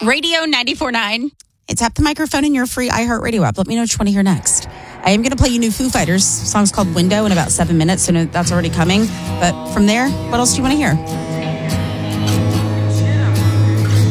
Radio 94.9. Hey, tap the microphone in your free iHeartRadio app. Let me know what you want to hear next. I am going to play you new Foo Fighters. The song's called Window in about 7 minutes, so that's already coming. But from there, what else do you want to hear?